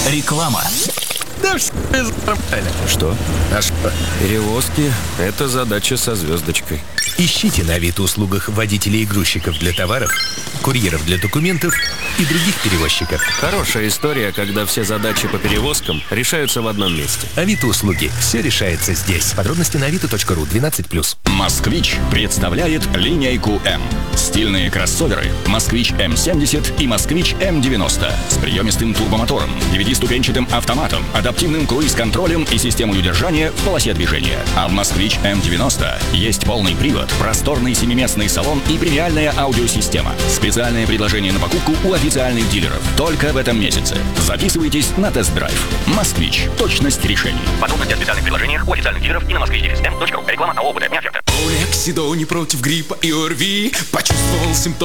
Реклама. Да все нормально. Что? А что? Перевозки – это задача со звездочкой. Ищите на Авито-услугах водителей и грузчиков для товаров, курьеров для документов и других перевозчиков. Хорошая история, когда все задачи по перевозкам решаются в одном месте. Авито-услуги. Все решается здесь. Подробности на avito.ru 12+. «Москвич» представляет линейку М. Стильные кроссоверы «Москвич М70» и «Москвич М90» с приемистым турбомотором, 9-ступенчатым автоматом, адаптивным круиз-контролем и системой удержания в полосе движения. А в «Москвич М90» есть полный привод, просторный семиместный салон и премиальная аудиосистема. Специальное предложение на покупку у официальных дилеров только в этом месяце. Записывайтесь на тест-драйв. «Москвич». Точность решений. Подробности о специальных предложениях у официальных дилеров и на moskvich.ru. Реклама на опыт. Не оферта. Олексидони против гриппа и ОРВИ. Почувствовал симптомы.